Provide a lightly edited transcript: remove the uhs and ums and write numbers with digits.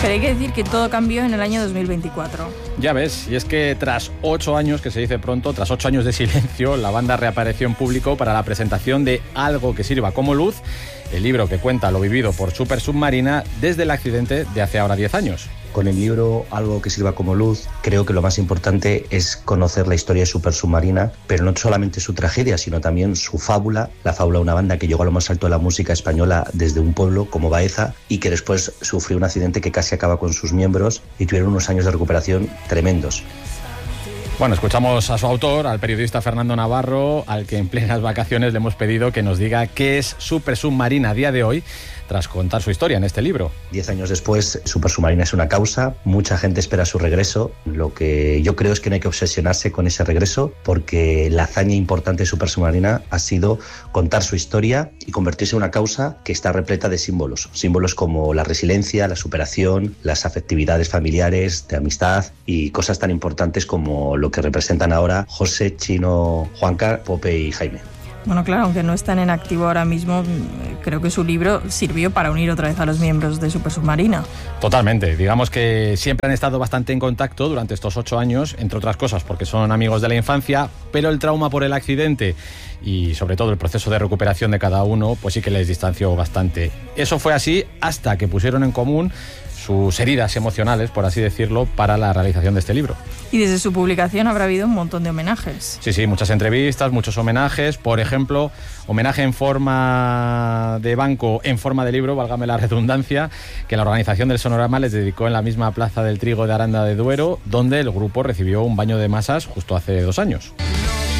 Pero hay que decir que todo cambió en el año 2024. Ya ves, y es que tras 8 años, que se dice pronto, tras 8 años de silencio, la banda reapareció en público para la presentación de Algo que sirva como luz, el libro que cuenta lo vivido por Super Submarina desde el accidente de hace ahora 10 años. Con el libro Algo que sirva como luz, creo que lo más importante es conocer la historia de Super Submarina, pero no solamente su tragedia, sino también su fábula, la fábula de una banda que llegó a lo más alto de la música española desde un pueblo como Baeza y que después sufrió un accidente que casi acaba con sus miembros y tuvieron unos años de recuperación tremendos. Bueno, escuchamos a su autor, al periodista Fernando Navarro, al que en plenas vacaciones le hemos pedido que nos diga qué es Super Submarina a día de hoy, tras contar su historia en este libro. 10 años después, Super Submarina es una causa, mucha gente espera su regreso. Lo que yo creo es que no hay que obsesionarse con ese regreso, porque la hazaña importante de Super Submarina ha sido contar su historia y convertirse en una causa que está repleta de símbolos. Símbolos como la resiliencia, la superación, las afectividades familiares, de amistad y cosas tan importantes como lo que representan ahora José, Chino, Juanca, Pope y Jaime. Bueno, claro, aunque no están en activo ahora mismo, creo que su libro sirvió para unir otra vez a los miembros de Super Submarina. Totalmente. Digamos que siempre han estado bastante en contacto durante estos 8 años, entre otras cosas porque son amigos de la infancia, pero el trauma por el accidente y sobre todo el proceso de recuperación de cada uno, pues sí que les distanció bastante. Eso fue así hasta que pusieron en común sus heridas emocionales, por así decirlo, para la realización de este libro. Y desde su publicación habrá habido un montón de homenajes. Sí, muchas entrevistas, muchos homenajes. Por ejemplo, homenaje en forma de banco, en forma de libro, válgame la redundancia, que la organización del Sonorama les dedicó en la misma Plaza del Trigo de Aranda de Duero, donde el grupo recibió un baño de masas justo hace 2 años.